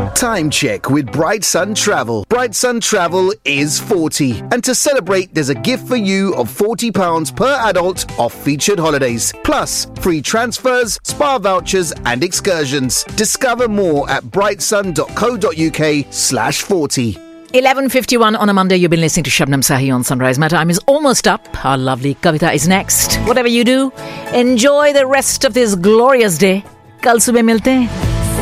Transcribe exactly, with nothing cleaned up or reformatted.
Time check with Bright Sun Travel. Bright Sun Travel is forty. And to celebrate, there's a gift for you of forty pounds per adult off featured holidays. Plus, free transfers, spa vouchers and excursions. Discover more at brightsun.co.uk slash 40. eleven fifty-one on a Monday. You've been listening to Shabnam Sahi on Sunrise. My time is almost up. Our lovely Kavita is next. Whatever you do, enjoy the rest of this glorious day. Kal subah milte hain.